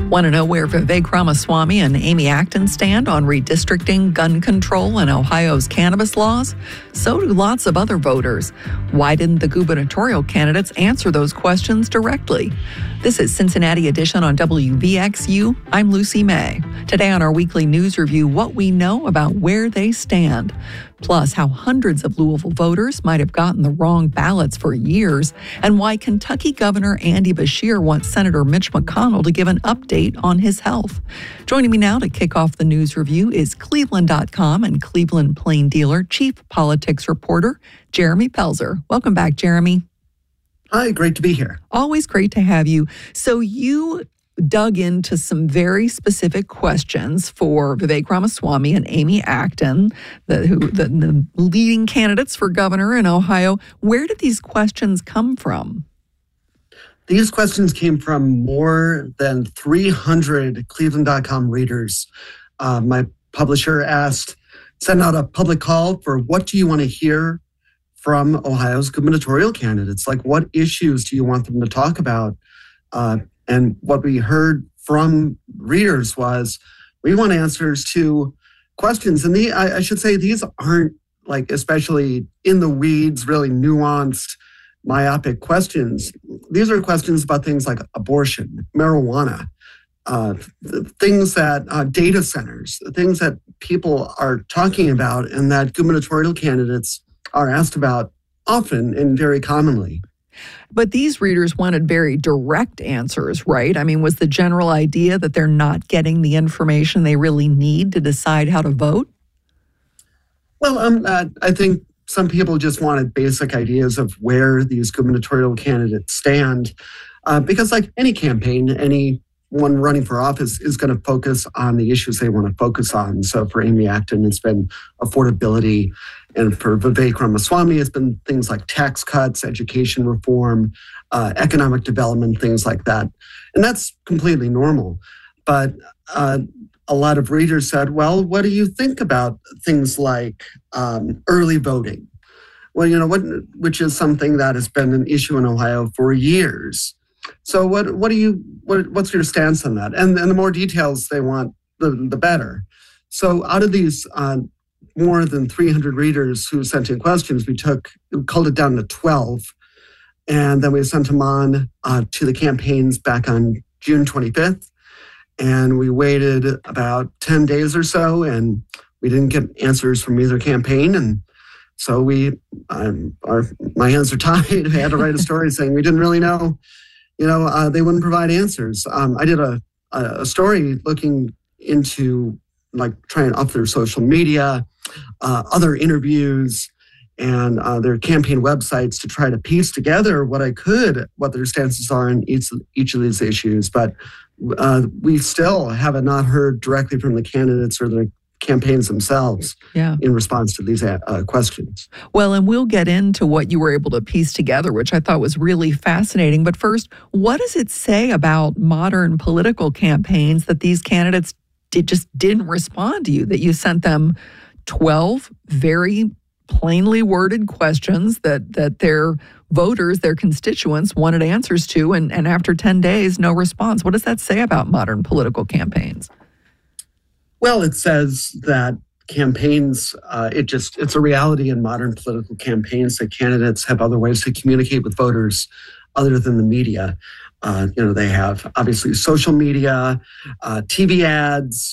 Want to know where Vivek Ramaswamy and Amy Acton stand on redistricting, gun control, and Ohio's cannabis laws? So do lots of other voters. Why didn't the gubernatorial candidates answer those questions directly? This is Cincinnati Edition on WVXU. I'm Lucy May. Today on our weekly news review, what we know about where they stand. Plus, how hundreds of Louisville voters might have gotten the wrong ballots for years, and why Kentucky Governor Andy Beshear wants Senator Mitch McConnell to give an update on his health. Joining me now to kick off the news review is Cleveland.com and Cleveland Plain Dealer chief politics reporter Jeremy Pelzer. Welcome back, Jeremy. Hi, great to be here. Always great to have you. So you dug into some very specific questions for Vivek Ramaswamy and Amy Acton, the leading candidates for governor in Ohio. Where did these questions come from? These questions came from more than 300 Cleveland.com readers. My publisher sent out a public call for what do you want to hear from Ohio's gubernatorial candidates? Like, what issues do you want them to talk about? And what we heard from readers was, we want answers to questions. And I should say, these aren't like especially in the weeds, really nuanced, myopic questions. These are questions about things like abortion, marijuana, things that data centers, things that people are talking about and that gubernatorial candidates are asked about often and very commonly. But these readers wanted very direct answers, right? I mean, was the general idea that they're not getting the information they really need to decide how to vote? Well, I think some people just wanted basic ideas of where these gubernatorial candidates stand, because like any campaign, anyone running for office is going to focus on the issues they want to focus on. So for Amy Acton, it's been affordability. And for Vivek Ramaswamy, it's been things like tax cuts, education reform, economic development, things like that. And that's completely normal. But a lot of readers said, well, what do you think about things like early voting? Well, which is something that has been an issue in Ohio for years. So what's your stance on that? And the more details they want, the better. So out of these more than 300 readers who sent in questions, we culled it down to 12. And then we sent them on to the campaigns back on June 25th. And we waited about 10 days or so, and we didn't get answers from either campaign. And so my hands are tied. I had to write a story saying we didn't really know, they wouldn't provide answers. I did a story looking into like trying up their social media, other interviews, and their campaign websites to try to piece together what I could, what their stances are in each of these issues. But we still have not heard directly from the candidates or the campaigns themselves in response to these questions. Well, and we'll get into what you were able to piece together, which I thought was really fascinating. But first, what does it say about modern political campaigns that these candidates just didn't respond to you, that you sent them 12 very plainly worded questions that their voters, their constituents wanted answers to, and after 10 days, no response? What does that say about modern political campaigns? Well, it says that campaigns, it's a reality in modern political campaigns that candidates have other ways to communicate with voters other than the media. They have obviously social media, TV ads.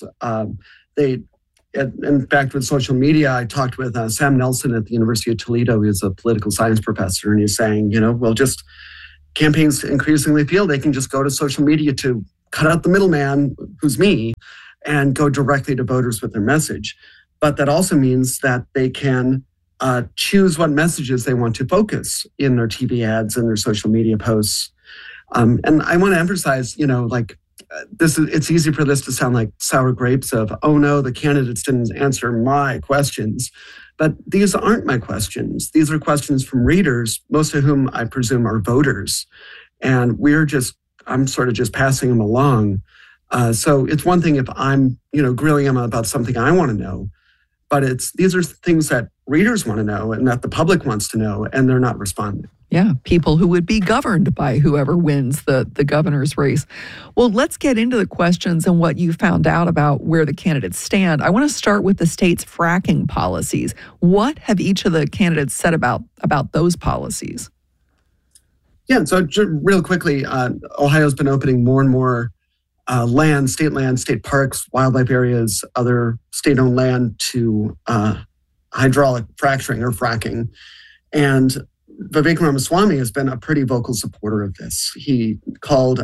In fact, with social media, I talked with Sam Nelson at the University of Toledo. He's a political science professor, and he's saying, campaigns increasingly feel they can just go to social media to cut out the middleman, who's me, and go directly to voters with their message. But that also means that they can choose what messages they want to focus in their TV ads and their social media posts. And I want to emphasize, it's easy for this to sound like sour grapes of, oh no, the candidates didn't answer my questions. But these aren't my questions. These are questions from readers, most of whom I presume are voters. And I'm sort of just passing them along. So it's one thing if I'm, grilling them about something I want to know, but these are things that readers want to know and that the public wants to know, and they're not responding. Yeah, people who would be governed by whoever wins the governor's race. Well, let's get into the questions and what you found out about where the candidates stand. I want to start with the state's fracking policies. What have each of the candidates said about those policies? Yeah, so real quickly, Ohio's been opening more and more land, state parks, wildlife areas, other state-owned land to hydraulic fracturing or fracking. And Vivek Ramaswamy has been a pretty vocal supporter of this. He called,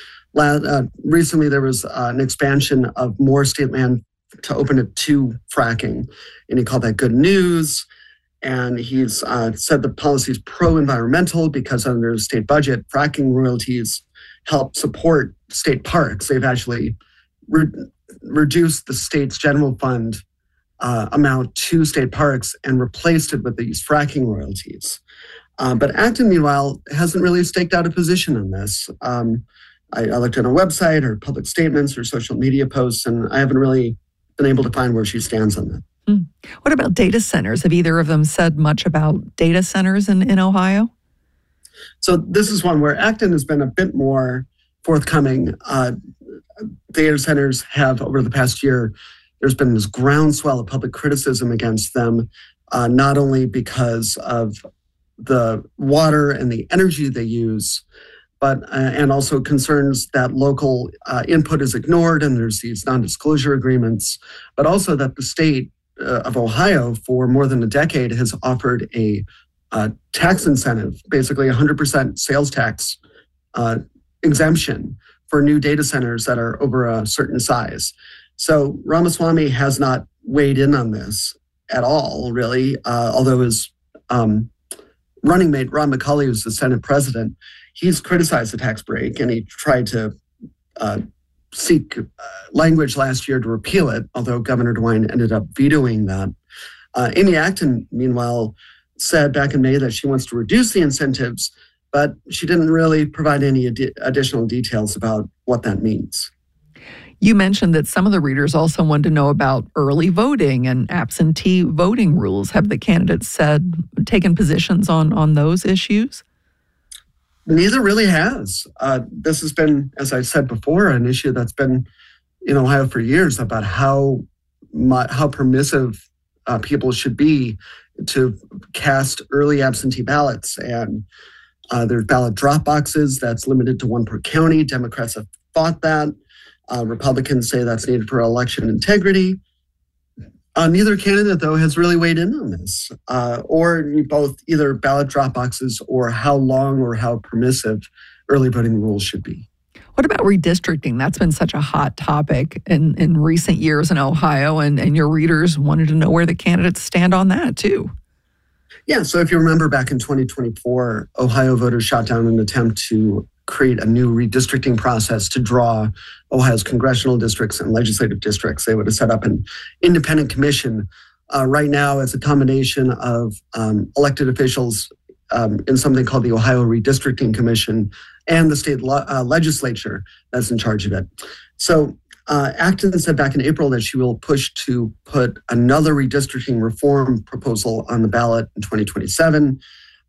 recently there was an expansion of more state land to open it to fracking, and he called that good news. And he's said the policy is pro-environmental because under the state budget, fracking royalties help support state parks. They've actually reduced the state's general fund amount to state parks and replaced it with these fracking royalties. But Acton, meanwhile, hasn't really staked out a position on this. I looked at her website, her public statements, her social media posts, and I haven't really been able to find where she stands on that. What about data centers? Have either of them said much about data centers in Ohio? So this is one where Acton has been a bit more forthcoming. Data centers have, over the past year, there's been this groundswell of public criticism against them, not only because of the water and the energy they use, but and also concerns that local input is ignored and there's these non-disclosure agreements, but also that the state of Ohio for more than a decade has offered a tax incentive, basically 100% sales tax exemption for new data centers that are over a certain size. So Ramaswamy has not weighed in on this at all, really, although his running mate, Ron McCauley, who's the Senate president, he's criticized the tax break and he tried to seek language last year to repeal it, although Governor DeWine ended up vetoing that. Amy Acton, meanwhile, said back in May that she wants to reduce the incentives, but she didn't really provide any additional details about what that means. You mentioned that some of the readers also wanted to know about early voting and absentee voting rules. Have the candidates taken positions on those issues? Neither really has. This has been, as I said before, an issue that's been in Ohio for years about how permissive people should be to cast early absentee ballots. And there's ballot drop boxes that's limited to one per county. Democrats have fought that. Republicans say that's needed for election integrity. Neither candidate, though, has really weighed in on this, or both either ballot drop boxes or how long or how permissive early voting rules should be. What about redistricting? That's been such a hot topic in recent years in Ohio, and your readers wanted to know where the candidates stand on that, too. Yeah, so if you remember back in 2024, Ohio voters shot down an attempt to create a new redistricting process to draw Ohio's congressional districts and legislative districts. They would have set up an independent commission. Right now, it's a combination of elected officials in something called the Ohio Redistricting Commission and the state legislature that's in charge of it. So Acton said back in April that she will push to put another redistricting reform proposal on the ballot in 2027.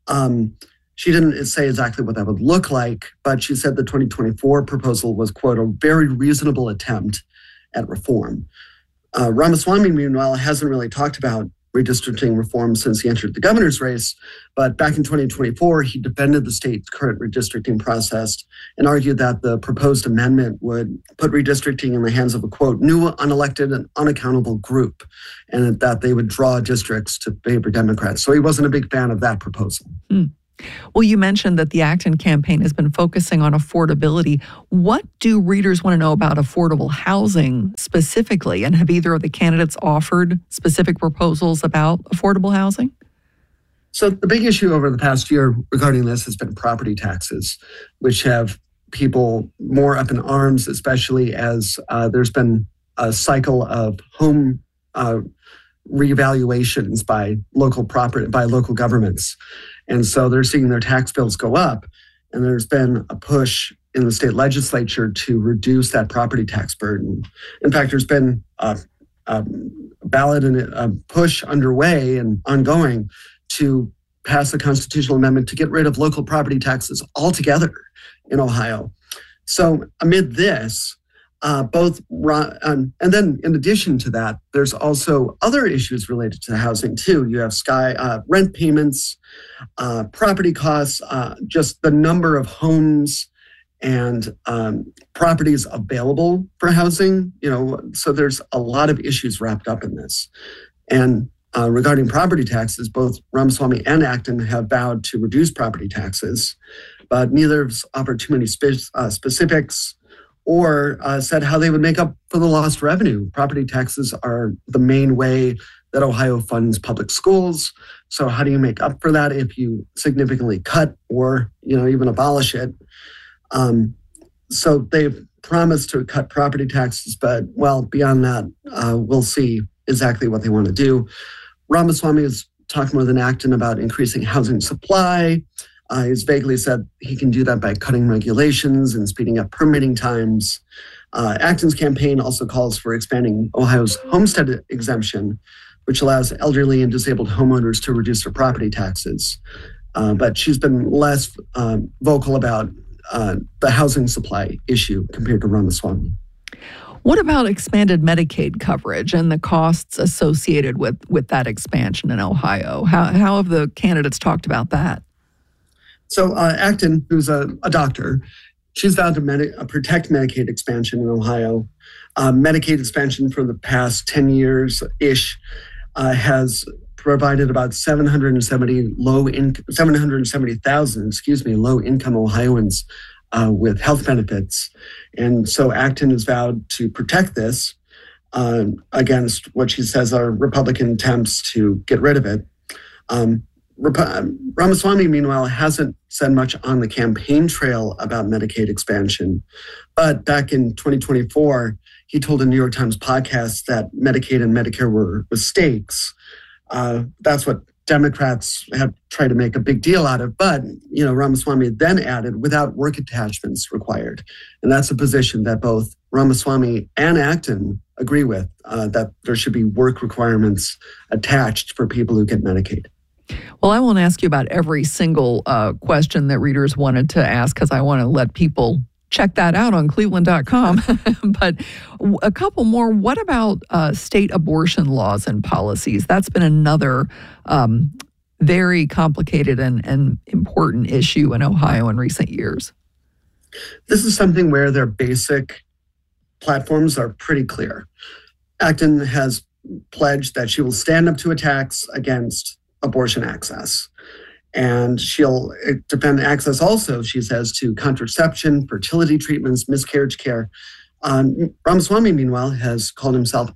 She didn't say exactly what that would look like, but she said the 2024 proposal was, quote, a very reasonable attempt at reform. Ramaswamy, meanwhile, hasn't really talked about redistricting reform since he entered the governor's race, but back in 2024, he defended the state's current redistricting process and argued that the proposed amendment would put redistricting in the hands of a, quote, new, unelected, and unaccountable group, and that they would draw districts to favor Democrats. So he wasn't a big fan of that proposal. Well, you mentioned that the Acton campaign has been focusing on affordability. What do readers want to know about affordable housing specifically? And have either of the candidates offered specific proposals about affordable housing? So the big issue over the past year regarding this has been property taxes, which have people more up in arms, especially as there's been a cycle of home reevaluations by local governments. And so they're seeing their tax bills go up. And there's been a push in the state legislature to reduce that property tax burden. In fact, there's been a ballot and a push underway and ongoing to pass a constitutional amendment to get rid of local property taxes altogether in Ohio. So amid this, and then in addition to that, there's also other issues related to housing too. You have rent payments, property costs, just the number of homes and properties available for housing. So there's a lot of issues wrapped up in this. And regarding property taxes, both Ramaswamy and Acton have vowed to reduce property taxes, but neither has offered too many specifics or said how they would make up for the lost revenue. Property taxes are the main way that Ohio funds public schools. So how do you make up for that if you significantly cut or even abolish it? So they've promised to cut property taxes, but beyond that, we'll see exactly what they want to do. Ramaswamy has talked more than Acton about increasing housing supply. He's vaguely said he can do that by cutting regulations and speeding up permitting times. Acton's campaign also calls for expanding Ohio's homestead exemption, which allows elderly and disabled homeowners to reduce their property taxes. But she's been less vocal about the housing supply issue compared to Ramaswamy. What about expanded Medicaid coverage and the costs associated with that expansion in Ohio? How have the candidates talked about that? So Acton, who's a doctor, she's vowed to protect Medicaid expansion in Ohio. Medicaid expansion for the past 10 years-ish has provided about 770,000 low-income Ohioans with health benefits. And so Acton has vowed to protect this against what she says are Republican attempts to get rid of it. Ramaswamy, meanwhile, hasn't said much on the campaign trail about Medicaid expansion. But back in 2024, he told a New York Times podcast that Medicaid and Medicare were mistakes. That's what Democrats have tried to make a big deal out of. But, Ramaswamy then added, without work attachments required. And that's a position that both Ramaswamy and Acton agree with, that there should be work requirements attached for people who get Medicaid. Well, I won't ask you about every single question that readers wanted to ask because I want to let people check that out on cleveland.com. But a couple more. What about state abortion laws and policies? That's been another very complicated and important issue in Ohio in recent years. This is something where their basic platforms are pretty clear. Acton has pledged that she will stand up to attacks against abortion access. And she'll defend access also, she says, to contraception, fertility treatments, miscarriage care. Ramaswamy, meanwhile, has called himself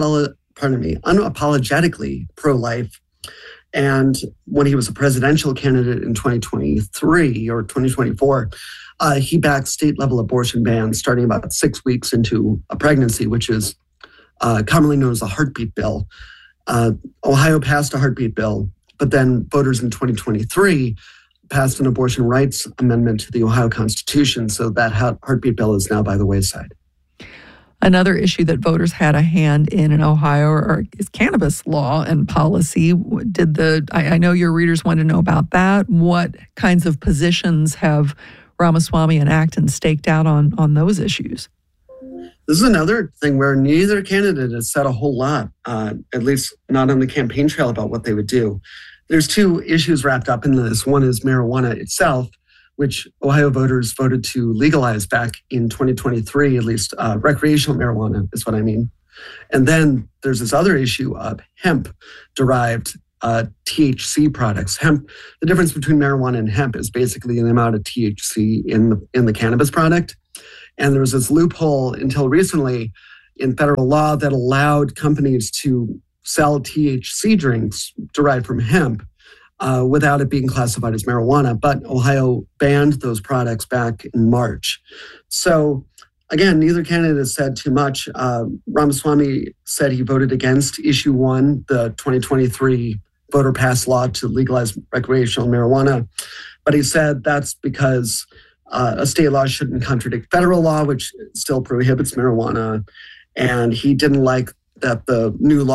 unapologetically pro-life. And when he was a presidential candidate in 2023 or 2024, he backed state-level abortion bans starting about 6 weeks into a pregnancy, which is commonly known as a heartbeat bill. Ohio passed a heartbeat bill, but then voters in 2023 passed an abortion rights amendment to the Ohio Constitution, so that heartbeat bill is now by the wayside. Another issue that voters had a hand in Ohio is cannabis law and policy. I know your readers want to know about that. What kinds of positions have Ramaswamy and Acton staked out on those issues? This is another thing where neither candidate has said a whole lot, at least not on the campaign trail, about what they would do. There's two issues wrapped up in this. One is marijuana itself, which Ohio voters voted to legalize back in 2023, at least recreational marijuana is what I mean. And then there's this other issue of hemp-derived THC products. Hemp, the difference between marijuana and hemp is basically the amount of THC in the cannabis product. And there was this loophole until recently in federal law that allowed companies to sell THC drinks derived from hemp without it being classified as marijuana. But Ohio banned those products back in March. So again, neither candidate has said too much. Ramaswamy said he voted against Issue 1, the 2023 voter passed law to legalize recreational marijuana. But he said that's because a state law shouldn't contradict federal law, which still prohibits marijuana. And he didn't like that the new law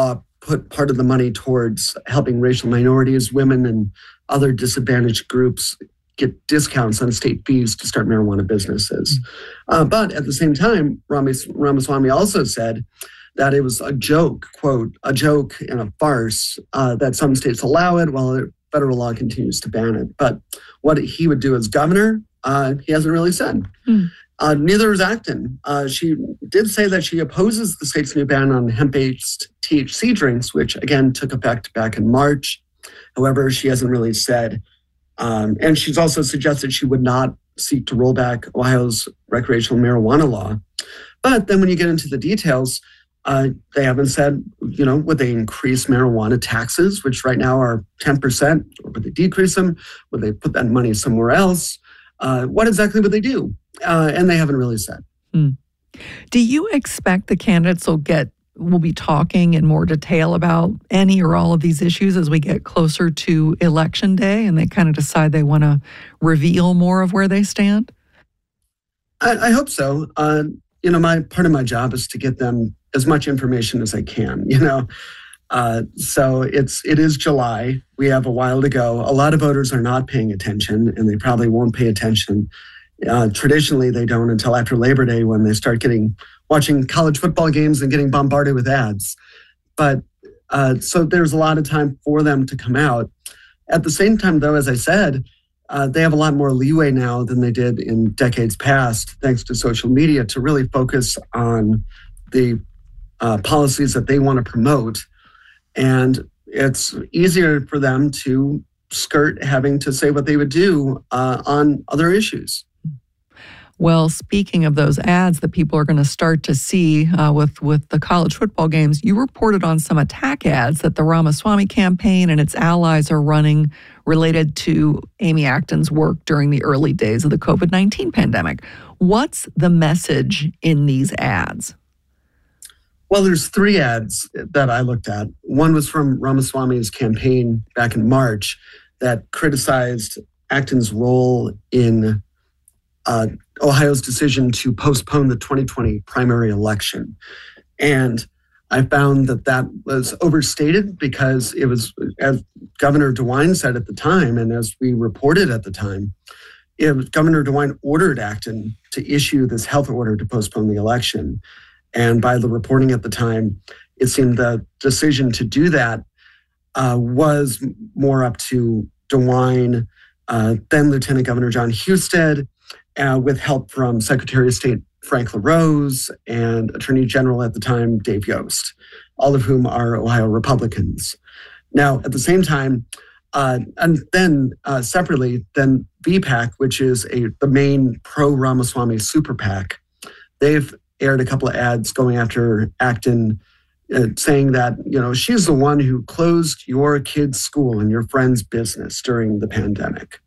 put part of the money towards helping racial minorities, women, and other disadvantaged groups get discounts on state fees to start marijuana businesses. But at the same time, Ramaswamy also said that it was a joke, quote, a joke and a farce, that some states allow it while federal law continues to ban it. But what he would do as governor, he hasn't really said. Neither is Acton. She did say that she opposes the state's new ban on hemp-based THC drinks, which again took effect back in March. However, she hasn't really said. And she's also suggested she would not seek to roll back Ohio's recreational marijuana law. But then when you get into the details, they haven't said, would they increase marijuana taxes, which right now are 10%, or would they decrease them? Would they put that money somewhere else? What exactly would they do? And they haven't really said. Do you expect the candidates will be talking in more detail about any or all of these issues as we get closer to Election Day and they kind of decide they want to reveal more of where they stand? I hope so. Part of my job is to get them as much information as I can, So it is July. We have a while to go. A lot of voters are not paying attention, and they probably won't pay attention. Traditionally, they don't until after Labor Day when they start watching college football games and getting bombarded with ads. But so there's a lot of time for them to come out. At the same time, though, as I said, they have a lot more leeway now than they did in decades past, thanks to social media, to really focus on the policies that they want to promote. And it's easier for them to skirt having to say what they would do on other issues. Well, speaking of those ads that people are going to start to see with the college football games, you reported on some attack ads that the Ramaswamy campaign and its allies are running related to Amy Acton's work during the early days of the COVID-19 pandemic. What's the message in these ads? Well, there's 3 ads that I looked at. One was from Ramaswamy's campaign back in March that criticized Acton's role in Ohio's decision to postpone the 2020 primary election. And I found that was overstated because it was, as Governor DeWine said at the time, and as we reported at the time, Governor DeWine ordered Acton to issue this health order to postpone the election. And by the reporting at the time, it seemed the decision to do that was more up to DeWine, then Lieutenant Governor John Husted, with help from Secretary of State Frank LaRose and Attorney General at the time, Dave Yost, all of whom are Ohio Republicans. Now, at the same time, and then separately, then VPAC, which is the main pro-Ramaswamy super PAC, they've aired a couple of ads going after Acton, saying that, she's the one who closed your kid's school and your friend's business during the pandemic.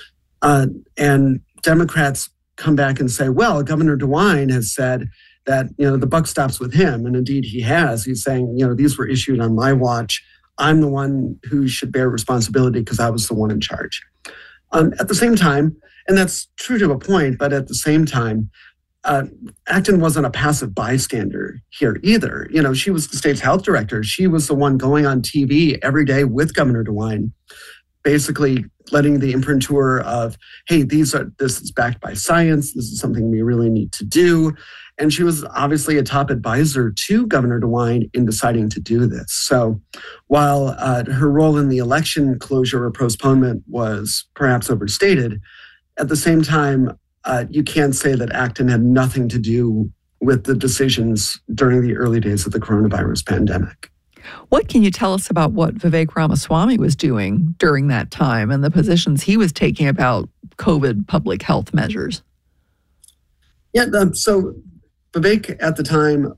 And Democrats come back and say, well, Governor DeWine has said that, the buck stops with him. And indeed he has. He's saying, these were issued on my watch. I'm the one who should bear responsibility because I was the one in charge. At the same time, and that's true to a point, but at the same time, Acton wasn't a passive bystander here either. She was the state's health director. She was the one going on TV every day with Governor DeWine, basically letting the imprimatur of, hey, this is backed by science. This is something we really need to do. And she was obviously a top advisor to Governor DeWine in deciding to do this. So while her role in the election closure or postponement was perhaps overstated, at the same time, you can't say that Acton had nothing to do with the decisions during the early days of the coronavirus pandemic. What can you tell us about what Vivek Ramaswamy was doing during that time and the positions he was taking about COVID public health measures? Yeah, so Vivek at the time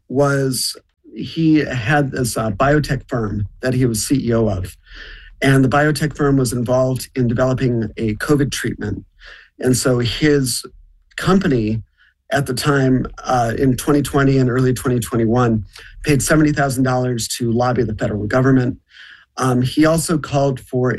he had this biotech firm that he was CEO of. And the biotech firm was involved in developing a COVID treatment. And so his company at the time in 2020 and early 2021 paid $70,000 to lobby the federal government. He also called for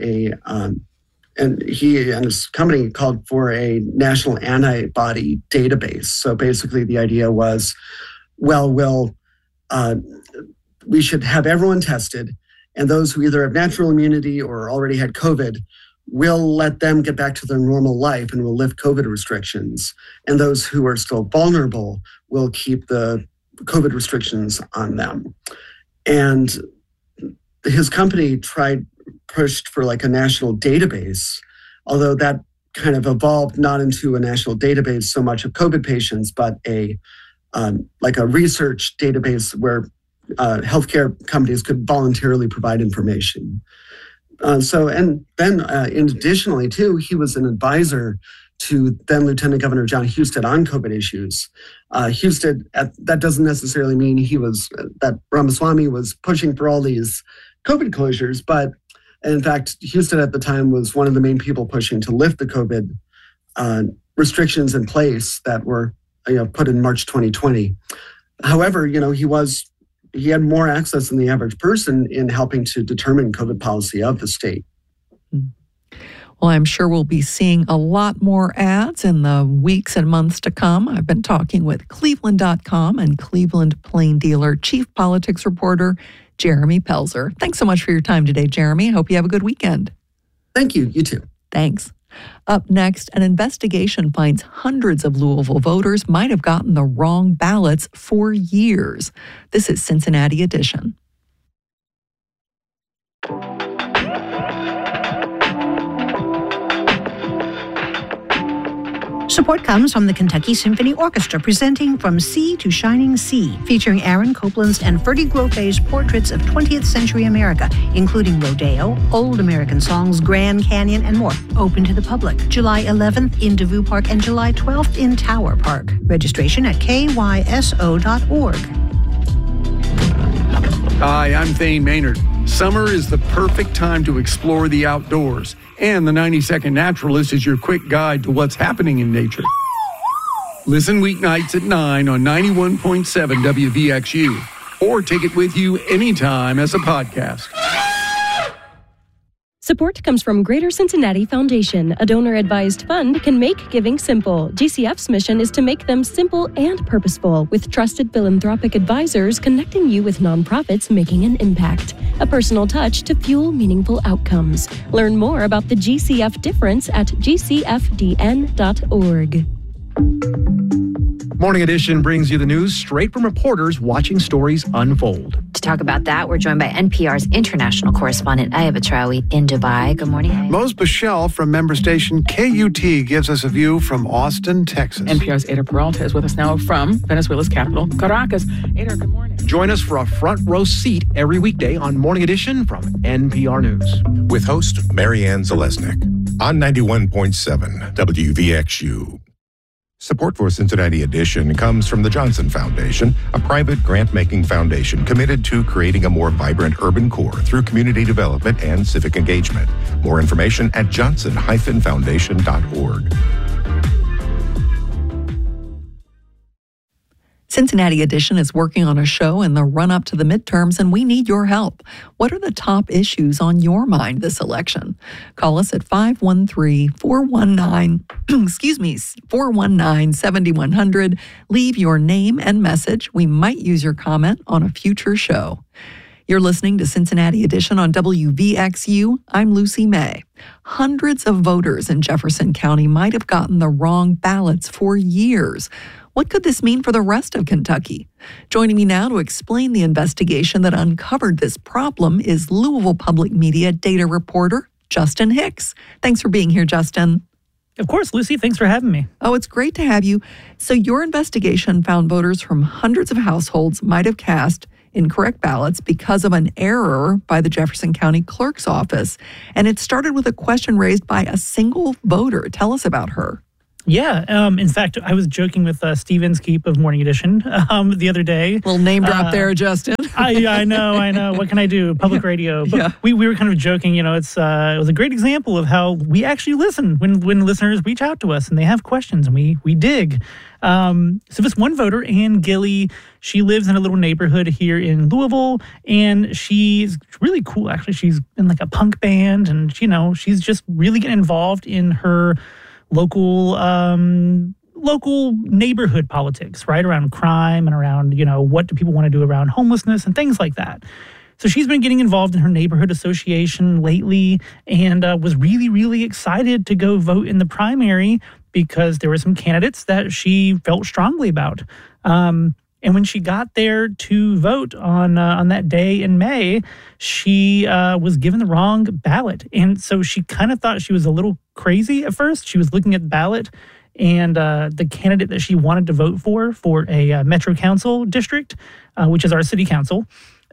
and he and his company called for a national antibody database. So basically the idea was, well, we'll we should have everyone tested, and those who either have natural immunity or already had COVID, we'll let them get back to their normal life and we'll lift COVID restrictions. And those who are still vulnerable, will keep the COVID restrictions on them. And his company pushed for like a national database, although that kind of evolved not into a national database so much of COVID patients, but like a research database where healthcare companies could voluntarily provide information. And then additionally too, he was an advisor to then Lieutenant Governor John Husted on COVID issues. Husted, that doesn't necessarily mean that Ramaswamy was pushing for all these COVID closures, but in fact, Husted at the time was one of the main people pushing to lift the COVID restrictions in place that were put in March 2020. However, he had more access than the average person in helping to determine COVID policy of the state. Well, I'm sure we'll be seeing a lot more ads in the weeks and months to come. I've been talking with Cleveland.com and Cleveland Plain Dealer Chief Politics Reporter Jeremy Pelzer. Thanks so much for your time today, Jeremy. I hope you have a good weekend. Thank you. You too. Thanks. Up next, an investigation finds hundreds of Louisville voters might have gotten the wrong ballots for years. This is Cincinnati Edition. Support comes from the Kentucky Symphony Orchestra presenting From Sea to Shining Sea, featuring Aaron Copland's and Ferdy Groffe's portraits of 20th century America, including rodeo, old American songs, Grand Canyon, and more. Open to the public. July 11th in DeVue Park and July 12th in Tower Park. Registration at kyso.org. Hi, I'm Thane Maynard. Summer is the perfect time to explore the outdoors, and the 90-Second Naturalist is your quick guide to what's happening in nature. Listen weeknights at 9 on 91.7 WVXU, or take it with you anytime as a podcast. Support comes from Greater Cincinnati Foundation. A donor-advised fund can make giving simple. GCF's mission is to make them simple and purposeful, with trusted philanthropic advisors connecting you with nonprofits making an impact. A personal touch to fuel meaningful outcomes. Learn more about the GCF difference at gcfdn.org. Morning Edition brings you the news straight from reporters watching stories unfold. To talk about that, we're joined by NPR's international correspondent, Aya Batrawi, in Dubai. Good morning, Aya. Mose Bichelle from member station KUT gives us a view from Austin, Texas. NPR's Ada Peralta is with us now from Venezuela's capital, Caracas. Ada, good morning. Join us for a front row seat every weekday on Morning Edition from NPR News. With host Marianne Zalesnik on 91.7 WVXU. Support for Cincinnati Edition comes from the Johnson Foundation, a private grant-making foundation committed to creating a more vibrant urban core through community development and civic engagement. More information at johnson-foundation.org. Cincinnati Edition is working on a show in the run-up to the midterms, and we need your help. What are the top issues on your mind this election? Call us at 513-419-7100. Leave your name and message. We might use your comment on a future show. You're listening to Cincinnati Edition on WVXU. I'm Lucy May. Hundreds of voters in Jefferson County might have gotten the wrong ballots for years. What could this mean for the rest of Kentucky? Joining me now to explain the investigation that uncovered this problem is Louisville Public Media data reporter Justin Hicks. Thanks for being here, Justin. Of course, Lucy. Thanks for having me. Oh, it's great to have you. So your investigation found voters from hundreds of households might have cast incorrect ballots because of an error by the Jefferson County Clerk's office. And it started with a question raised by a single voter. Tell us about her. Yeah. In fact, I was joking with Steve Inskeep of Morning Edition the other day. Little name drop there, Justin. I know. What can I do? Public radio. But yeah. we were kind of joking. It was a great example of how we actually listen when listeners reach out to us and they have questions and we dig. So this one voter, Ann Gilly, she lives in a little neighborhood here in Louisville, and she's really cool, actually. She's in like a punk band, and she's just really getting involved in her local local neighborhood politics, right? Around crime and around, what do people want to do around homelessness and things like that. So she's been getting involved in her neighborhood association lately and was really, really excited to go vote in the primary because there were some candidates that she felt strongly about. And when she got there to vote on that day in May, she was given the wrong ballot. And so she kind of thought she was a little crazy at first. She was looking at the ballot and the candidate that she wanted to vote for a Metro Council district, which is our city council,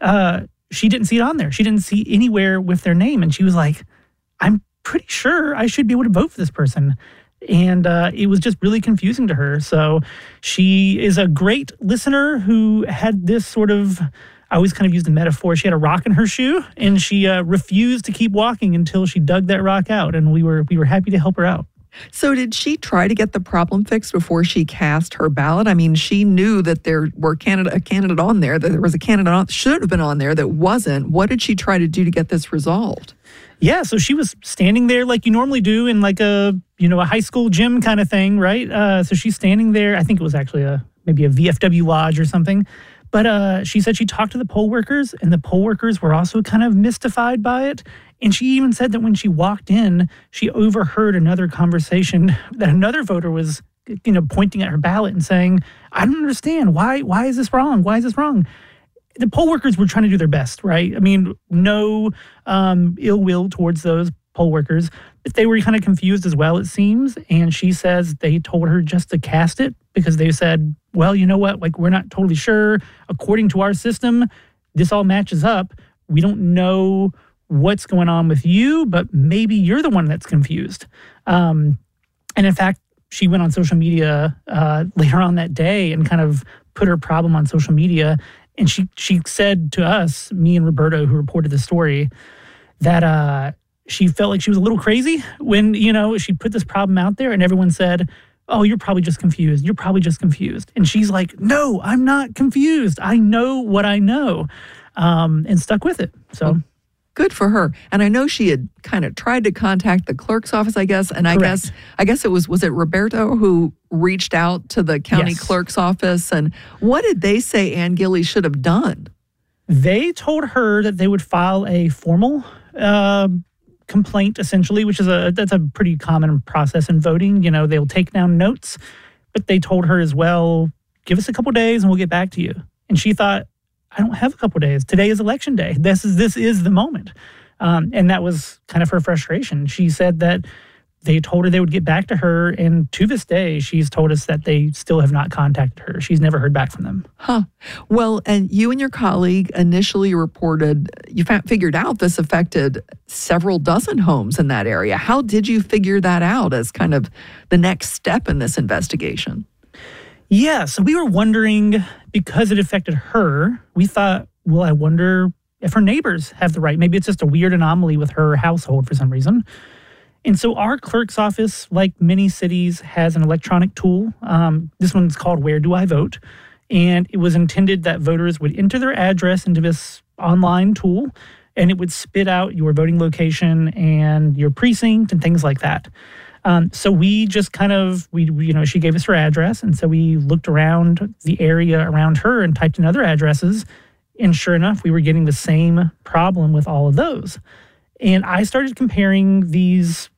she didn't see it on there. She didn't see anywhere with their name. And she was like, I'm pretty sure I should be able to vote for this person. And it was just really confusing to her. So she is a great listener who had this sort of, I always kind of use the metaphor, she had a rock in her shoe and she refused to keep walking until she dug that rock out. And we were happy to help her out. So did she try to get the problem fixed before she cast her ballot? I mean, she knew that there were a candidate on there, that there was a candidate should have been on there that wasn't. What did she try to do to get this resolved? Yeah, so she was standing there like you normally do in like a high school gym kind of thing, right? So she's standing there. I think it was actually maybe a VFW lodge or something. But she said she talked to the poll workers, and the poll workers were also kind of mystified by it. And she even said that when she walked in, she overheard another conversation that another voter was, pointing at her ballot and saying, I don't understand. Why is this wrong? Why is this wrong? The poll workers were trying to do their best, right? I mean, no ill will towards those poll workers. But they were kind of confused as well, it seems. And she says they told her just to cast it because they said, well, you know what? Like, we're not totally sure. According to our system, this all matches up. We don't know what's going on with you, but maybe you're the one that's confused. And in fact, she went on social media later on that day and kind of put her problem on social media. And she said to us, me and Roberto, who reported the story, that she felt like she was a little crazy when, she put this problem out there and everyone said, oh, you're probably just confused. You're probably just confused. And she's like, no, I'm not confused. I know what I know, and stuck with it. So. Well, good for her. And I know she had kind of tried to contact the clerk's office, I guess. And Correct. I guess it was it Roberto who reached out to the county Yes. clerk's office? And what did they say Ann Gilley should have done? They told her that they would file a formal complaint, essentially, which is that's a pretty common process in voting. They'll take down notes, but they told her as well, give us a couple days and we'll get back to you. And she thought, I don't have a couple days. Today is election day. This is the moment. And that was kind of her frustration. She said that they told her they would get back to her. And to this day, she's told us that they still have not contacted her. She's never heard back from them. Huh. Well, and you and your colleague initially reported, you figured out this affected several dozen homes in that area. How did you figure that out as kind of the next step in this investigation? Yeah, so we were wondering, because it affected her, we thought, well, I wonder if her neighbors have the right. Maybe it's just a weird anomaly with her household for some reason. And so our clerk's office, like many cities, has an electronic tool. This one's called Where Do I Vote? And it was intended that voters would enter their address into this online tool, and it would spit out your voting location and your precinct and things like that. So we just kind of, she gave us her address. And so we looked around the area around her and typed in other addresses. And sure enough, we were getting the same problem with all of those. And I started comparing these,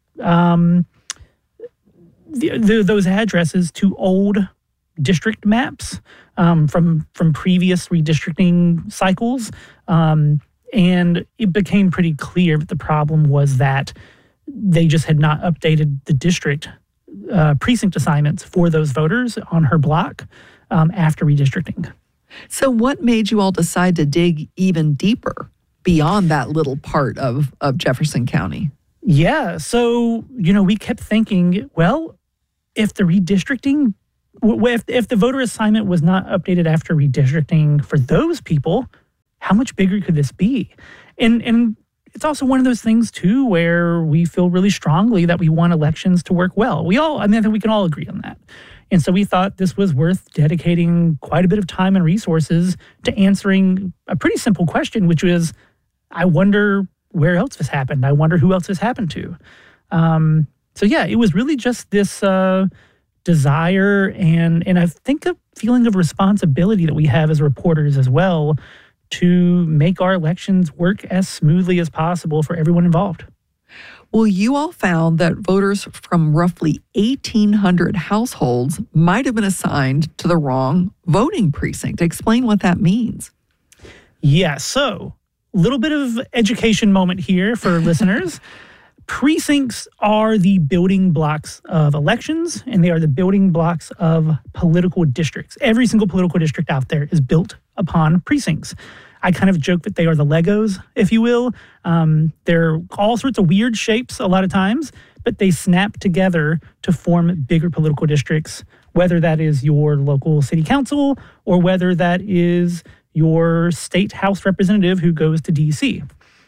those addresses to old district maps from previous redistricting cycles. And it became pretty clear that the problem was that they just had not updated the district precinct assignments for those voters on her block after redistricting. So what made you all decide to dig even deeper beyond that little part of Jefferson County? Yeah, so, we kept thinking, well, if the redistricting, if the voter assignment was not updated after redistricting for those people, how much bigger could this be? And it's also one of those things, too, where we feel really strongly that we want elections to work well. I think we can all agree on that. And so we thought this was worth dedicating quite a bit of time and resources to answering a pretty simple question, which was, I wonder where else this happened. I wonder who else this happened to. So yeah, it was really just this desire and I think a feeling of responsibility that we have as reporters as well to make our elections work as smoothly as possible for everyone involved. Well, you all found that voters from roughly 1,800 households might have been assigned to the wrong voting precinct. Explain what that means. Yeah, so a little bit of education moment here for listeners. Precincts are the building blocks of elections, and they are the building blocks of political districts. Every single political district out there is built upon precincts. I kind of joke that they are the Legos, if you will. They're all sorts of weird shapes a lot of times, but they snap together to form bigger political districts, whether that is your local city council or whether that is your state house representative who goes to D.C.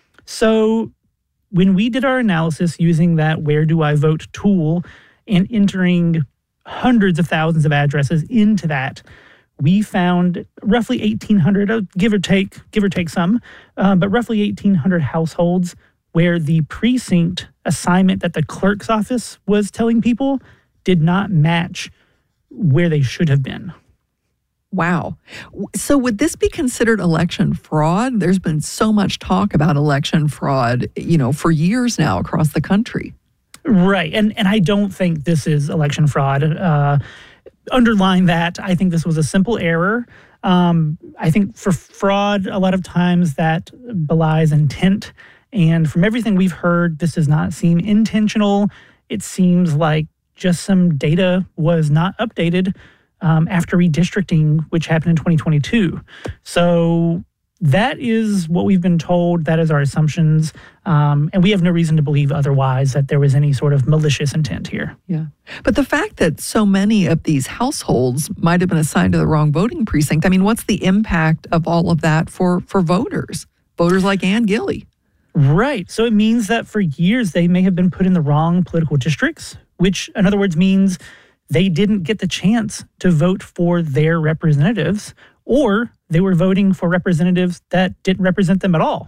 So when we did our analysis using that Where Do I Vote tool and entering hundreds of thousands of addresses into that, we found roughly 1,800, give or take some, but roughly 1,800 households where the precinct assignment that the clerk's office was telling people did not match where they should have been. Wow. So would this be considered election fraud? There's been so much talk about election fraud, for years now across the country. Right. And I don't think this is election fraud. Underline that. I think this was a simple error. I think for fraud, a lot of times that belies intent. And from everything we've heard, this does not seem intentional. It seems like just some data was not updated after redistricting, which happened in 2022. So that is what we've been told. That is our assumptions. And we have no reason to believe otherwise, that there was any sort of malicious intent here. Yeah. But the fact that so many of these households might have been assigned to the wrong voting precinct, I mean, what's the impact of all of that for voters like Ann Gilley? Right. So it means that for years they may have been put in the wrong political districts, which in other words means they didn't get the chance to vote for their representatives, or they were voting for representatives that didn't represent them at all,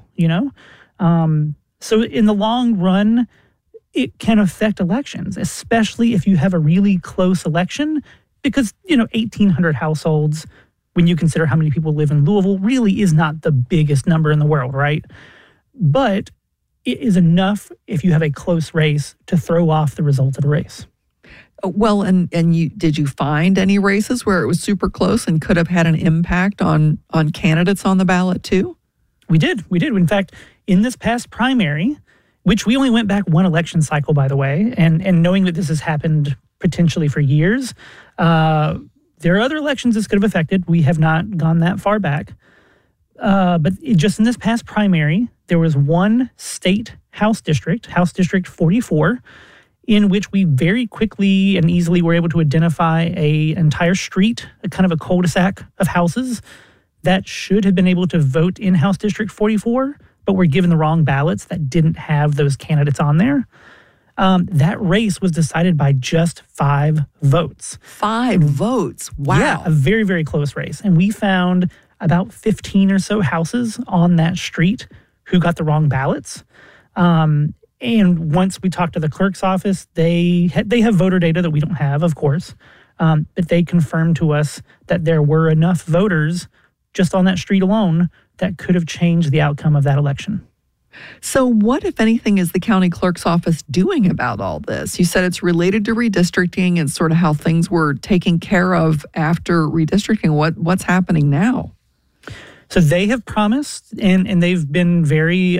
So in the long run, it can affect elections, especially if you have a really close election, because, 1,800 households, when you consider how many people live in Louisville, really is not the biggest number in the world, right? But it is enough if you have a close race to throw off the result of the race. Well, and did you find any races where it was super close and could have had an impact on candidates on the ballot too? We did. In fact, in this past primary, which we only went back one election cycle, by the way, and knowing that this has happened potentially for years, there are other elections this could have affected. We have not gone that far back. But just in this past primary, there was one state House District 44, in which we very quickly and easily were able to identify an entire street, a kind of a cul-de-sac of houses that should have been able to vote in House District 44, but were given the wrong ballots that didn't have those candidates on there. That race was decided by just 5 votes. 5 votes? Wow. Yeah, a very, very close race. And we found about 15 or so houses on that street who got the wrong ballots. And once we talked to the clerk's office, they have voter data that we don't have, of course, but they confirmed to us that there were enough voters just on that street alone that could have changed the outcome of that election. So what, if anything, is the county clerk's office doing about all this? You said it's related to redistricting and sort of how things were taken care of after redistricting. What's happening now? So they have promised, and they've been very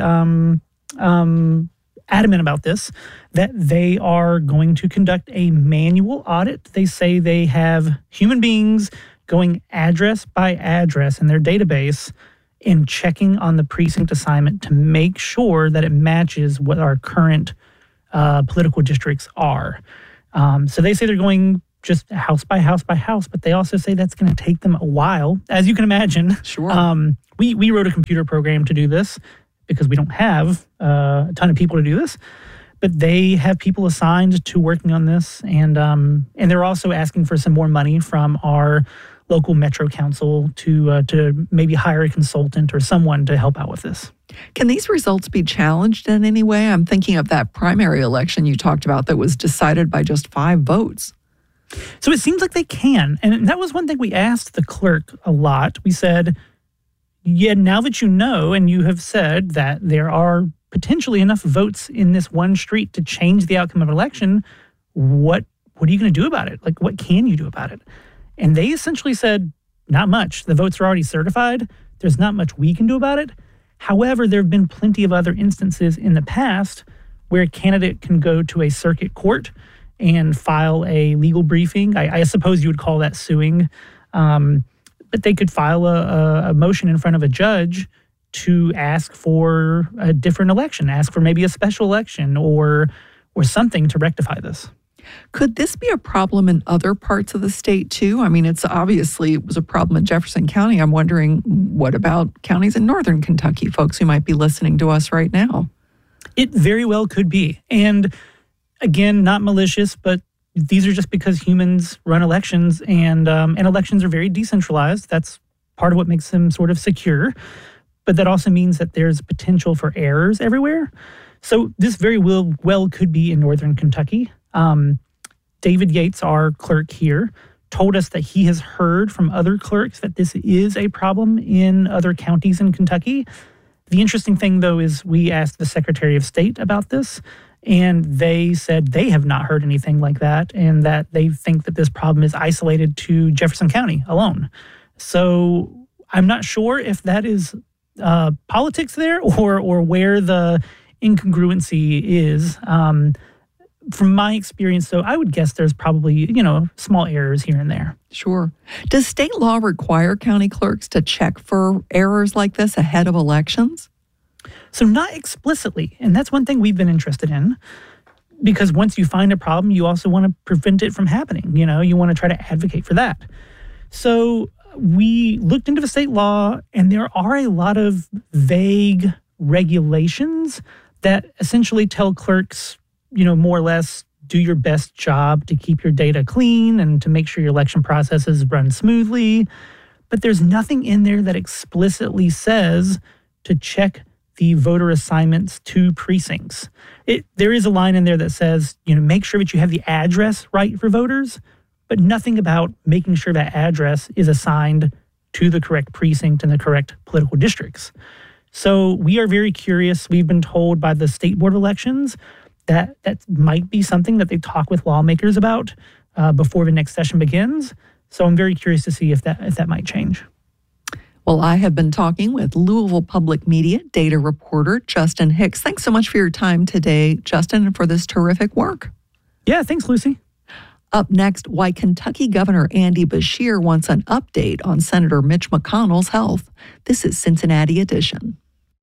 adamant about this, that they are going to conduct a manual audit. They say they have human beings going address by address in their database and checking on the precinct assignment to make sure that it matches what our current political districts are. So they say they're going just house by house by house, but they also say that's going to take them a while. As you can imagine, sure. We wrote a computer program to do this because we don't have a ton of people to do this, but they have people assigned to working on this, and they're also asking for some more money from our local Metro Council to maybe hire a consultant or someone to help out with this. Can these results be challenged in any way? I'm thinking of that primary election you talked about that was decided by just 5 votes. So it seems like they can. And that was one thing we asked the clerk a lot. We said, yeah, now that you know, and you have said that there are potentially enough votes in this one street to change the outcome of an election, what are you going to do about it? Like, what can you do about it? And they essentially said, not much. The votes are already certified. There's not much we can do about it. However, there have been plenty of other instances in the past where a candidate can go to a circuit court and file a legal briefing. I suppose you would call that suing. But they could file a motion in front of a judge to ask for a different election, ask for maybe a special election or something to rectify this. Could this be a problem in other parts of the state too? I mean, it was a problem in Jefferson County. I'm wondering, what about counties in northern Kentucky, folks who might be listening to us right now? It very well could be. And again, not malicious, but these are just because humans run elections, and elections are very decentralized. That's part of what makes them sort of secure. But that also means that there's potential for errors everywhere. So this very well could be in northern Kentucky. David Yates, our clerk here, told us that he has heard from other clerks that this is a problem in other counties in Kentucky. The interesting thing, though, is we asked the Secretary of State about this, and they said they have not heard anything like that, and that they think that this problem is isolated to Jefferson County alone. So I'm not sure if that is politics there or where the incongruency is. From my experience, though, I would guess there's probably, small errors here and there. Sure. Does state law require county clerks to check for errors like this ahead of elections? So not explicitly, and that's one thing we've been interested in, because once you find a problem, you also want to prevent it from happening. You want to try to advocate for that. So we looked into the state law, and there are a lot of vague regulations that essentially tell clerks, more or less, do your best job to keep your data clean and to make sure your election processes run smoothly. But there's nothing in there that explicitly says to check the voter assignments to precincts. There is a line in there that says, make sure that you have the address right for voters, but nothing about making sure that address is assigned to the correct precinct and the correct political districts. So we are very curious. We've been told by the State Board of Elections that might be something that they talk with lawmakers about before the next session begins. So I'm very curious to see if that might change. Well, I have been talking with Louisville Public Media data reporter Justin Hicks. Thanks so much for your time today, Justin, and for this terrific work. Yeah, thanks, Lucy. Up next, why Kentucky Governor Andy Beshear wants an update on Senator Mitch McConnell's health. This is Cincinnati Edition.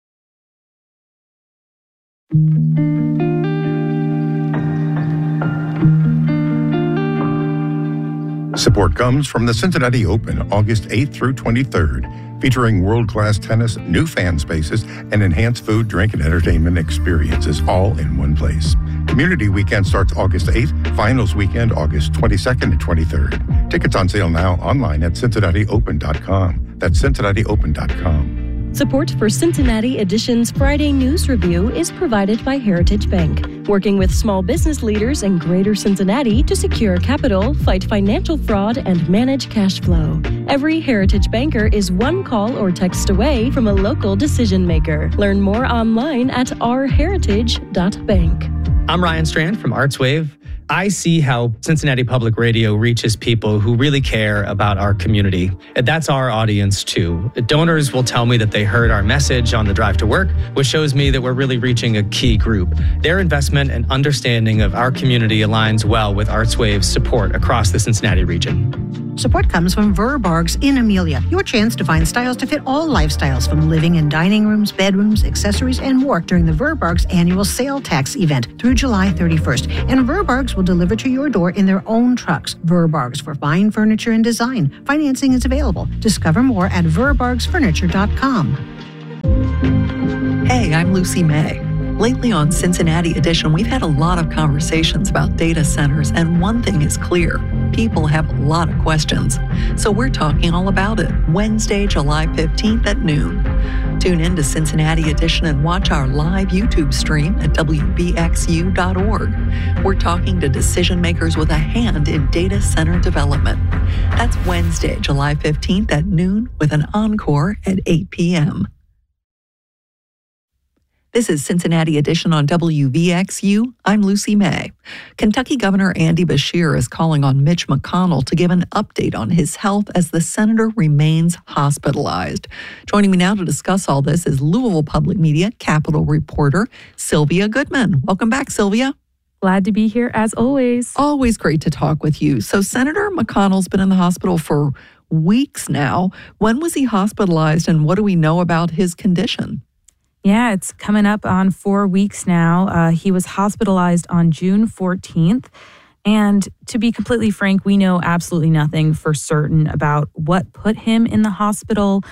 Support comes from the Cincinnati Open, August 8th through 23rd, featuring world-class tennis, new fan spaces, and enhanced food, drink, and entertainment experiences all in one place. Community Weekend starts August 8th, Finals Weekend August 22nd and 23rd. Tickets on sale now online at CincinnatiOpen.com. That's CincinnatiOpen.com. Support for Cincinnati Edition's Friday News Review is provided by Heritage Bank, working with small business leaders in Greater Cincinnati to secure capital, fight financial fraud, and manage cash flow. Every Heritage banker is one call or text away from a local decision maker. Learn more online at ourheritage.bank. I'm Ryan Strand from ArtsWave. I see how Cincinnati Public Radio reaches people who really care about our community. And that's our audience too. Donors will tell me that they heard our message on the drive to work, which shows me that we're really reaching a key group. Their investment and understanding of our community aligns well with ArtsWave's support across the Cincinnati region. Support comes from Verbargs in Amelia, your chance to find styles to fit all lifestyles, from living and dining rooms, bedrooms, accessories, and more during the Verbargs annual sale tax event through July 31st. And Verbargs will deliver to your door in their own trucks. Verbargs for fine furniture and design. Financing is available. Discover more at verbargsfurniture.com. Hey, I'm Lucy May. Lately on Cincinnati Edition, we've had a lot of conversations about data centers, and one thing is clear. People have a lot of questions. So we're talking all about it Wednesday, July 15th at noon. Tune in to Cincinnati Edition and watch our live YouTube stream at WVXU.org. We're talking to decision makers with a hand in data center development. That's Wednesday, July 15th at noon with an encore at 8 p.m. This is Cincinnati Edition on WVXU. I'm Lucy May. Kentucky Governor Andy Beshear is calling on Mitch McConnell to give an update on his health as the senator remains hospitalized. Joining me now to discuss all this is Louisville Public Media Capitol reporter Sylvia Goodman. Welcome back, Sylvia. Glad to be here as always. Always great to talk with you. So Senator McConnell's been in the hospital for weeks now. When was he hospitalized and what do we know about his condition? Yeah, it's coming up on 4 weeks now. He was hospitalized on June 14th. And to be completely frank, we know absolutely nothing for certain about what put him in the hospital,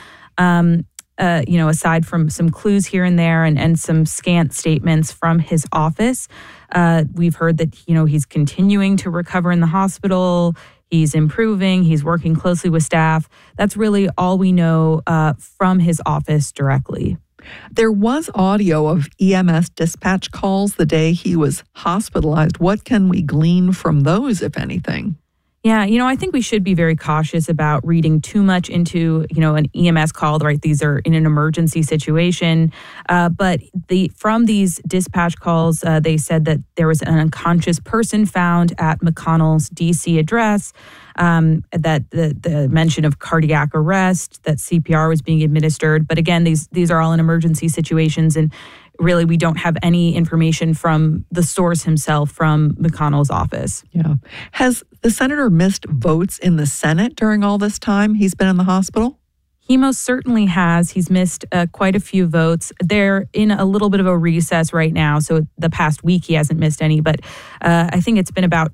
aside from some clues here and there and some scant statements from his office. We've heard that, he's continuing to recover in the hospital. He's improving. He's working closely with staff. That's really all we know from his office directly. There was audio of EMS dispatch calls the day he was hospitalized. What can we glean from those, if anything? Yeah, I think we should be very cautious about reading too much into, an EMS call, right? These are in an emergency situation. But from these dispatch calls, they said that there was an unconscious person found at McConnell's D.C. address, that the mention of cardiac arrest, that CPR was being administered. But again, these are all in emergency situations. And really, we don't have any information from the source himself, from McConnell's office. Yeah. Has the senator missed votes in the Senate during all this time he's been in the hospital? He most certainly has. He's missed quite a few votes. They're in a little bit of a recess right now. So the past week, he hasn't missed any. But I think it's been about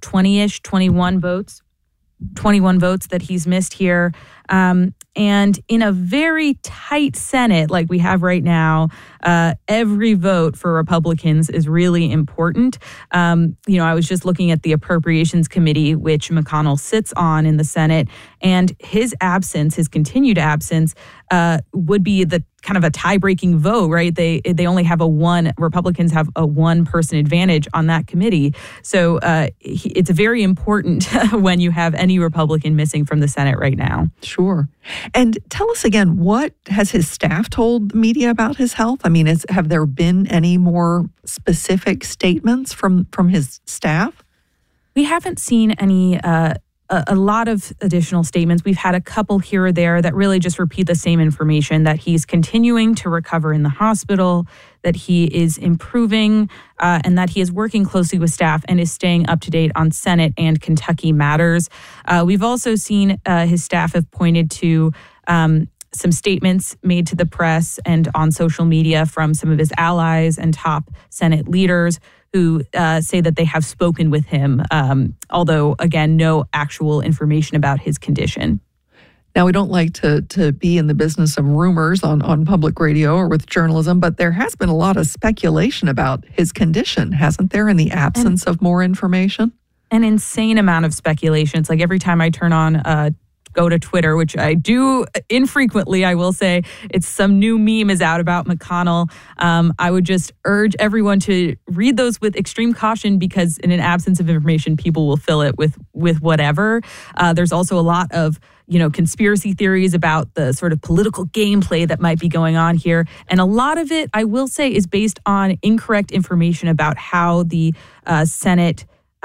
21 votes that he's missed here. And in a very tight Senate like we have right now, every vote for Republicans is really important. I was just looking at the Appropriations Committee, which McConnell sits on in the Senate, and his continued absence, would be the kind of a tie-breaking vote, right? They only have Republicans have a one-person advantage on that committee. So it's very important when you have any Republican missing from the Senate right now. Sure. And tell us again, what has his staff told the media about his health? I mean, have there been any more specific statements from his staff? We haven't seen any a lot of additional statements. We've had a couple here or there that really just repeat the same information, that he's continuing to recover in the hospital, that he is improving, and that he is working closely with staff and is staying up to date on Senate and Kentucky matters. We've also seen his staff have pointed to some statements made to the press and on social media from some of his allies and top Senate leaders who say that they have spoken with him, although, again, no actual information about his condition. Now, we don't like to be in the business of rumors on public radio or with journalism, but there has been a lot of speculation about his condition, hasn't there, in the absence of more information? An insane amount of speculation. It's like every time I turn on go to Twitter, which I do infrequently, I will say, it's some new meme is out about McConnell. I would just urge everyone to read those with extreme caution, because in an absence of information, people will fill it with whatever. There's also a lot of conspiracy theories about the sort of political gameplay that might be going on here. And a lot of it, I will say, is based on incorrect information about how the Senate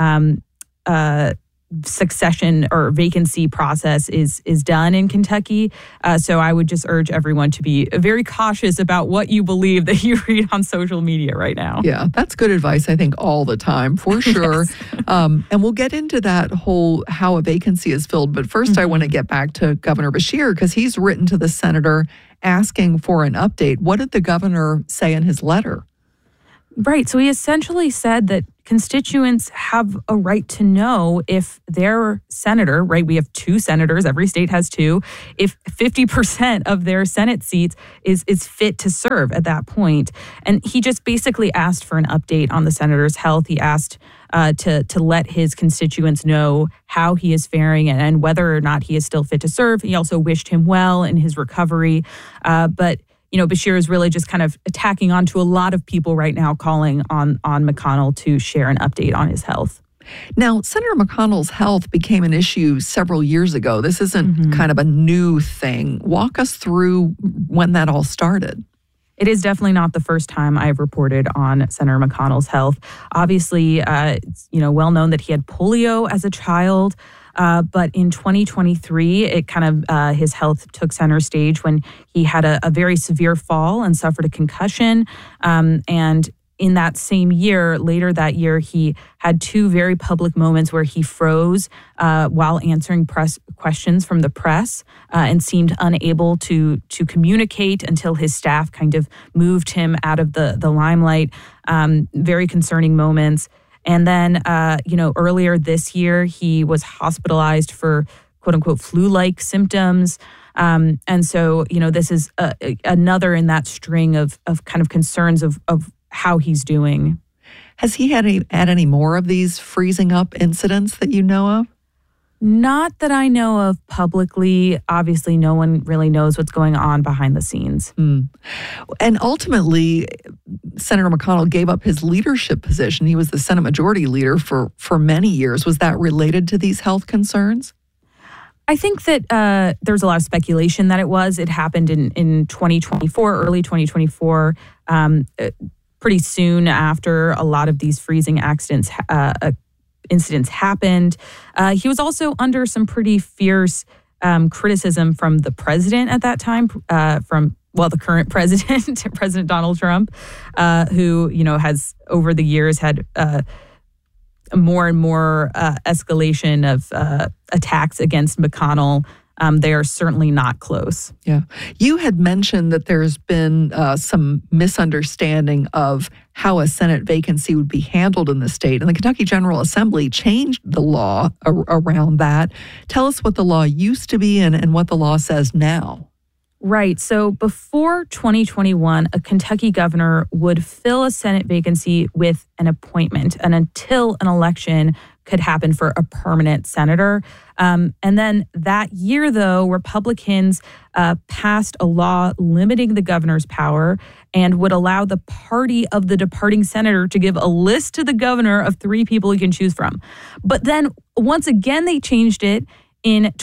succession or vacancy process is done in Kentucky. So I would just urge everyone to be very cautious about what you believe that you read on social media right now. Yeah, that's good advice, I think, all the time, for sure. Yes. And we'll get into that whole how a vacancy is filled. But first, I want to get back to Governor Beshear, because he's written to the senator asking for an update. What did the governor say in his letter? Right. So he essentially said that constituents have a right to know if their senator, right, we have 2 senators, every state has 2, if 50% of their Senate seats is fit to serve at that point. And he just basically asked for an update on the senator's health. He asked to let his constituents know how he is faring and whether or not he is still fit to serve. He also wished him well in his recovery. But Beshear is really just kind of attacking onto a lot of people right now, calling on McConnell to share an update on his health. Now, Senator McConnell's health became an issue several years ago. This isn't kind of a new thing. Walk us through when that all started. It is definitely not the first time I've reported on Senator McConnell's health. Obviously, it's well known that he had polio as a child. But in 2023, it kind of his health took center stage when he had a very severe fall and suffered a concussion. And in that same year, later that year, he had 2 very public moments where he froze while answering press questions from the press and seemed unable to communicate until his staff kind of moved him out of the limelight. Very concerning moments. And then, earlier this year, he was hospitalized for quote unquote flu-like symptoms. And so, this is another in that string of kind of concerns of how he's doing. Has he had any more of these freezing up incidents that you know of? Not that I know of publicly. Obviously, no one really knows what's going on behind the scenes. And ultimately, Senator McConnell gave up his leadership position. He was the Senate Majority Leader for many years. Was that related to these health concerns? I think that there's a lot of speculation that it was. It happened in 2024, early 2024, pretty soon after a lot of these freezing incidents happened. He was also under some pretty fierce criticism from the president at that time, the current president, President Donald Trump, who, has over the years had more and more escalation of attacks against McConnell. They are certainly not close. Yeah. You had mentioned that there's been some misunderstanding of how a Senate vacancy would be handled in the state. And the Kentucky General Assembly changed the law around that. Tell us what the law used to be and what the law says now. Right. So before 2021, a Kentucky governor would fill a Senate vacancy with an appointment, and until an election could happen for a permanent senator. And then that year, though, Republicans passed a law limiting the governor's power and would allow the party of the departing senator to give a list to the governor of 3 people he can choose from. But then once again, they changed it in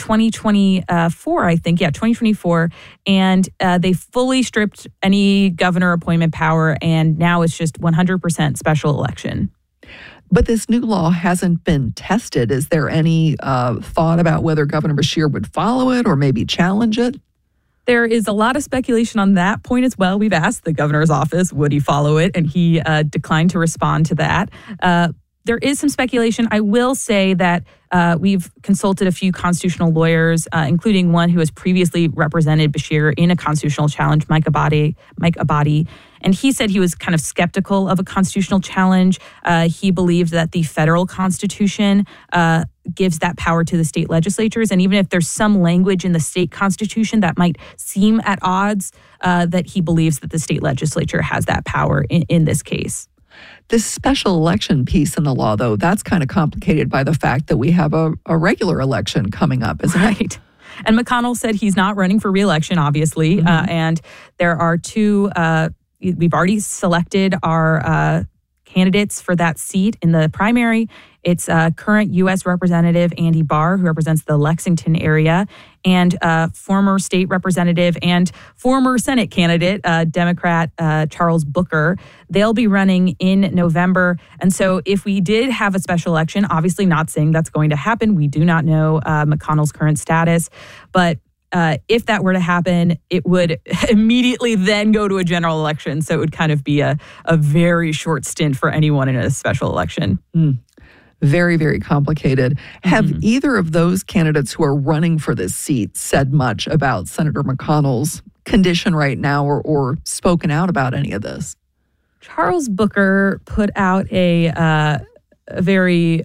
2024, I think. 2024. And they fully stripped any governor appointment power. And now it's just 100% special election. But this new law hasn't been tested. Is there any thought about whether Governor Beshear would follow it or maybe challenge it? There is a lot of speculation on that point as well. We've asked the governor's office, would he follow it? And he declined to respond to that. There is some speculation. I will say that we've consulted a few constitutional lawyers, including one who has previously represented Beshear in a constitutional challenge, Mike Abadi. And he said he was kind of skeptical of a constitutional challenge. He believed that the federal constitution gives that power to the state legislatures. And even if there's some language in the state constitution that might seem at odds, that he believes that the state legislature has that power in this case. This special election piece in the law, though, that's kind of complicated by the fact that we have a regular election coming up, isn't it? And McConnell said he's not running for re-election, obviously. And there are 2, we've already selected our candidates for that seat in the primary. It's current U.S. Representative Andy Barr, who represents the Lexington area, and former state representative and former Senate candidate, Democrat Charles Booker. They'll be running in November. And so if we did have a special election, obviously not saying that's going to happen. We do not know McConnell's current status. But if that were to happen, it would immediately then go to a general election. So it would kind of be a very short stint for anyone in a special election. Very, very complicated. Have either of those candidates who are running for this seat said much about Senator McConnell's condition right now or spoken out about any of this? Charles Booker put out a very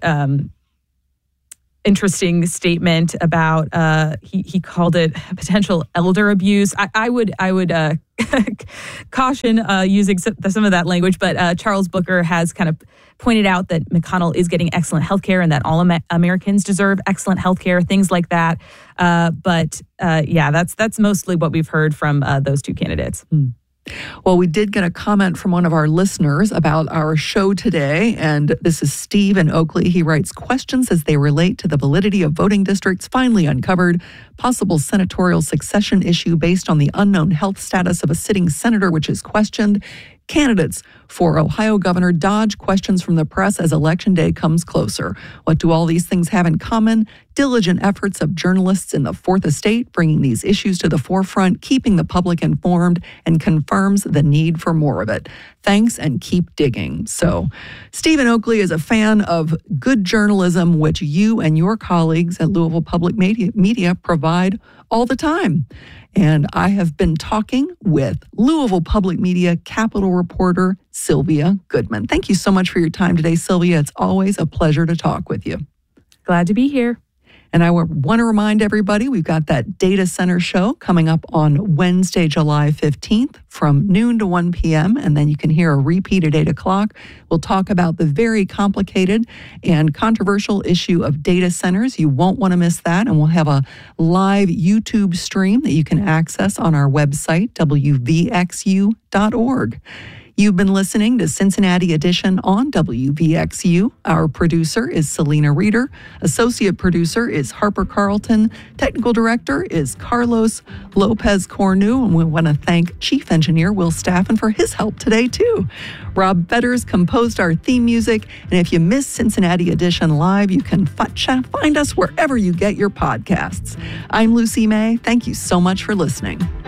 interesting statement about he called it potential elder abuse. I would caution using some of that language, but Charles Booker has kind of pointed out that McConnell is getting excellent health care and that all Americans deserve excellent health care, things like that. But that's mostly what we've heard from those two candidates. Well, we did get a comment from one of our listeners about our show today, and this is Steve in Oakley. He writes, questions as they relate to the validity of voting districts finally uncovered, possible senatorial succession issue based on the unknown health status of a sitting senator, which is questioned. Candidates for Ohio governor dodge questions from the press as Election Day comes closer. What do all these things have in common? Diligent efforts of journalists in the Fourth Estate, bringing these issues to the forefront, keeping the public informed, and confirms the need for more of it. Thanks, and keep digging. So, Stephen Oakley is a fan of good journalism, which you and your colleagues at Louisville Public Media provide all the time. And I have been talking with Louisville Public Media Capitol reporter Sylvia Goodman. Thank you so much for your time today, Sylvia. It's always a pleasure to talk with you. Glad to be here. And I want to remind everybody, we've got that data center show coming up on Wednesday, July 15th from noon to 1 p.m. And then you can hear a repeat at 8 o'clock. We'll talk about the very complicated and controversial issue of data centers. You won't want to miss that. And we'll have a live YouTube stream that you can access on our website, wvxu.org. You've been listening to Cincinnati Edition on WVXU. Our producer is Selena Reeder. Associate producer is Harper Carlton. Technical director is Carlos Lopez Cornu. And we want to thank Chief Engineer Will Staffen for his help today, too. Rob Fetters composed our theme music. And if you miss Cincinnati Edition live, you can find us wherever you get your podcasts. I'm Lucy May. Thank you so much for listening.